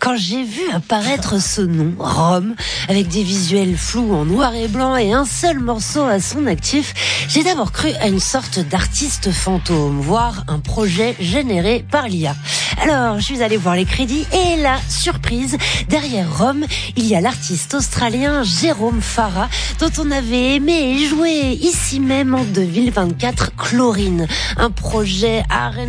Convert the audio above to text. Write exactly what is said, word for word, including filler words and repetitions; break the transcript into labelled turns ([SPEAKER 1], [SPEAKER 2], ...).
[SPEAKER 1] Quand j'ai vu apparaître ce nom, Rome, avec des visuels flous en noir et blanc et un seul morceau à son actif, j'ai d'abord cru à une sorte d'artiste fantôme, voire un projet généré par l'I A. Alors, je suis allée voir les crédits et la surprise, derrière Rome, il y a l'artiste australien Jérôme Farah, dont on avait aimé et joué ici même en deux mille vingt-quatre Chlorine, un projet à